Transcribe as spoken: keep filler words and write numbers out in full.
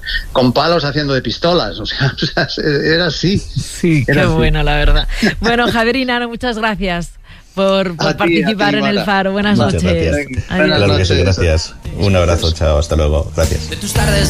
con palos haciendo de pistolas, o sea, o sea era así. Sí, era qué así. bueno, la verdad. Bueno, Javier y Nano, muchas gracias por, por A ti, participar a ti, en Mara. El Faro. Buenas Muchas noches. gracias. Adiós. Claro que sí, gracias. Un abrazo, chao, hasta luego. Gracias. De tus tardes